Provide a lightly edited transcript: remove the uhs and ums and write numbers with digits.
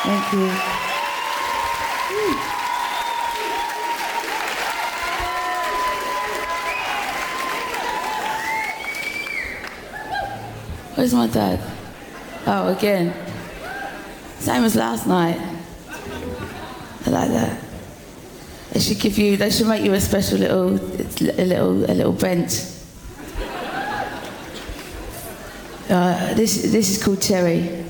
Thank you. Where's my dad? Oh, again. Same as last night. I like that. They should make you a special little bench. This is called Cherry.